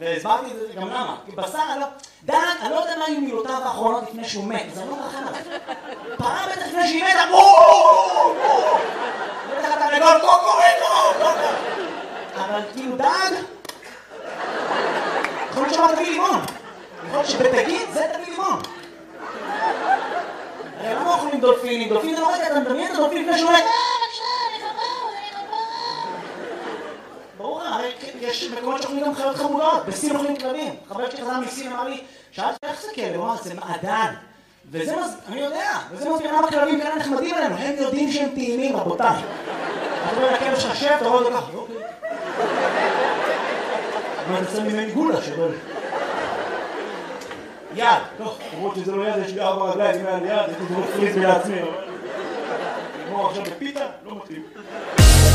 והסברתי את זה גם למה. כי בשר, דן, אני לא יודע מה היו מילותיו האחרונות לפני שהוא מת, אז אני לא מרחם עליו. פרה בטח לפני שהיא מתה, בטח אתה נגול, קוקו. אבל כאילו דג, יכול להיות שאמר תביא לימון. יכול להיות שבתגיד זה תביא לימון. הרי למה אוכלים דולפינים? דולפין זה לא רגע, אתה מדמיין את הדולפין לפני שהוא מת. ברור, הרי יש מקומות שאוכלים גם חיות חמודות, בסין אוכלים כלבים. חבר שלי חזר מסין אמר לי, שאלתי איך זה כלב? הוא אמר, זה מעדן. וזה אני יודע, וזה מסביר למה כלבים כאלה נחמדים עלינו, הם יודעים שהם טעימים, רבותיי. אתה רואה לכלב שלך שב, אתה רואה אותו ככה, אוקיי. אבל אני עושה ממני גולה שבא לי. יד, טוב, למרות שזה לא יד, יש לי 4 רגליים, אם היה לי יד, הייתי דורך פריז בעצמי. נגמור עכשיו בפיתה, לא מתאים.